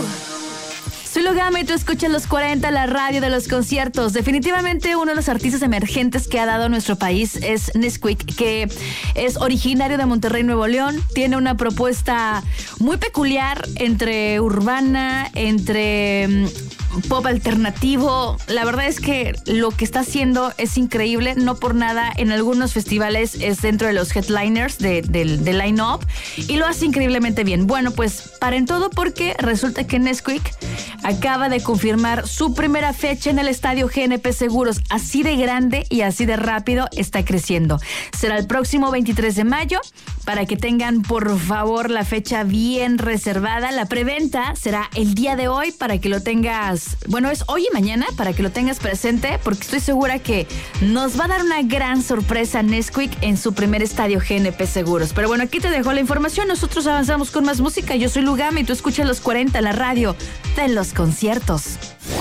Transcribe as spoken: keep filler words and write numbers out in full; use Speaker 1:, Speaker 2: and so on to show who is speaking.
Speaker 1: Soy Lugama y tú escuchas Los cuarenta, la radio de los conciertos. Definitivamente uno de los artistas emergentes que ha dado nuestro país es Nesquik, que es originario de Monterrey, Nuevo León. Tiene una propuesta muy peculiar entre urbana, entre um, pop alternativo. La verdad es que lo que está haciendo es increíble. No por nada, en algunos festivales es dentro de los headliners de, de, de line-up y lo hace increíblemente bien. Bueno, pues paren todo porque resulta que Nesquik acaba de confirmar su primera fecha en el estadio G N P Seguros. Así de grande y así de rápido está creciendo. Será el próximo veintitrés de mayo, para que tengan por favor la fecha bien reservada. La preventa será el día de hoy para que lo tengas, bueno, es hoy y mañana para que lo tengas presente, porque estoy segura que nos va a dar una gran sorpresa Nesquik en su primer estadio G N P Seguros. Pero bueno, aquí te dejo la información. Nosotros avanzamos con más música. Yo soy Lugama y tú escuchas Los cuarenta, la radio de los conciertos.